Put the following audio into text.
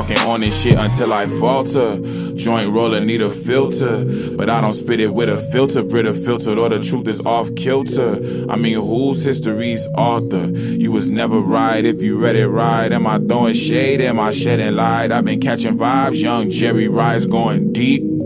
Talking on this shit until I falter. Joint roller need a filter, but I don't spit it with a filter. Brita filtered or the truth is off kilter. I mean, whose history's author? You was never right if you read it right. Am I throwing shade? Am I shedding light? I've been catching vibes. Young Jerry Rice going deep.